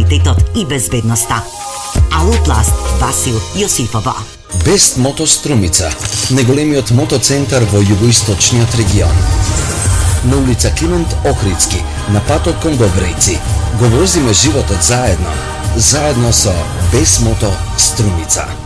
квалитетот и безбедноста. Алопласт Васил Јосифова. Бест Мото Струмица, најголемиот мотоцентар во југоисточниот регион. На улица Климент Охридски, на патот кон Добрејци. Го возиме животот заедно со Бест Мото Струмица.